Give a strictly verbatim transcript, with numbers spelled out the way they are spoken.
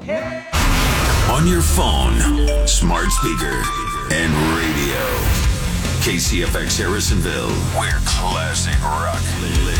On your phone, smart speaker, and radio. K C F X Harrisonville, where classic rock lives.